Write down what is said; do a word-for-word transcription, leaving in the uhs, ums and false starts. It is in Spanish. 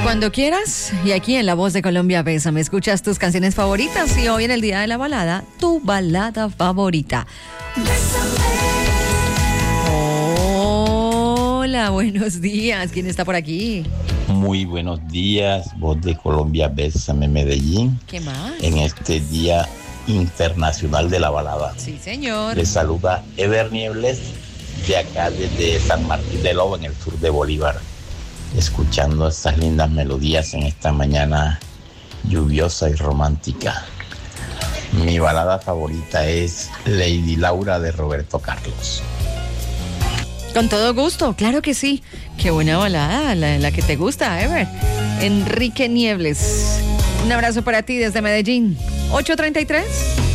Cuando quieras, y aquí en La Voz de Colombia Bésame, escuchas tus canciones favoritas y hoy en el Día de la Balada, tu balada favorita. Hola, buenos días. ¿Quién está por aquí? Muy buenos días, Voz de Colombia Bésame Medellín. ¿Qué más? En este Día Internacional de la Balada. Sí, señor. Les saluda Ever Niebles de acá desde San Martín de Lobo en el sur de Bolívar, escuchando estas lindas melodías en esta mañana lluviosa y romántica. Mi balada favorita es Lady Laura de Roberto Carlos. Con todo gusto, claro que sí. Qué buena balada, la, la que te gusta, Ever. Enrique Niebles. Un abrazo para ti desde Medellín. ocho treinta y tres.